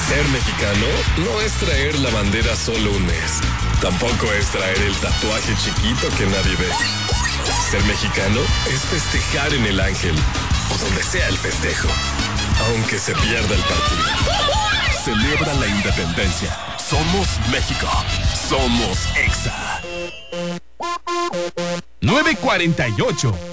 Ser mexicano no es traer la bandera solo un mes. Tampoco es traer el tatuaje chiquito que nadie ve. Ser mexicano es festejar en el Ángel o donde sea el festejo, aunque se pierda el partido. Celebra la independencia. Somos México. Somos EXA. 9:48